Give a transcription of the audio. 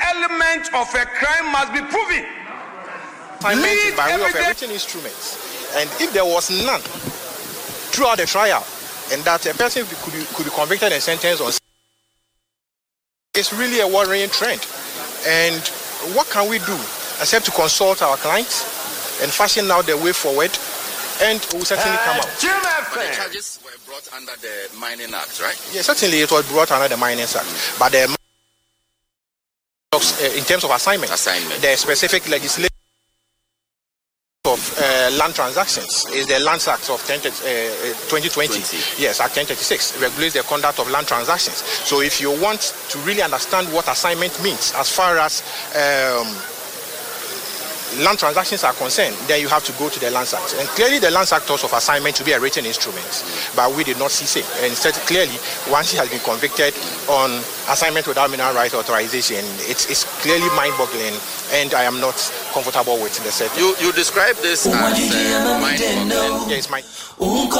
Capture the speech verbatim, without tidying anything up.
element of a crime must be proven. Assignment is by way of a written instrument. And if there was none throughout the trial, and that a person could be, could be convicted and sentenced on, it's really a worrying trend. And what can we do except to consult our clients and fashion out the way forward, and we will certainly come out. But the charges were brought under the Mining Act, right? Yes, certainly it was brought under the Mining Act. Mm. But the, uh, in terms of assignment, assignment, the specific legislation of uh, land transactions is the Lands Act of twenty twenty. Yes, Act ten thirty-six regulates the conduct of land transactions. So if you want to really understand what assignment means as far as um, land transactions are concerned, then you have to go to the Lands Act. And clearly the Lands Act talks of assignment to be a written instrument, mm. but we did not see it. And instead, clearly, once he has been convicted on assignment without mineral rights authorization, it's, it's clearly mind-boggling, and I am not comfortable with the setting. You, you describe this as uh, mind-boggling. Yeah, it's mind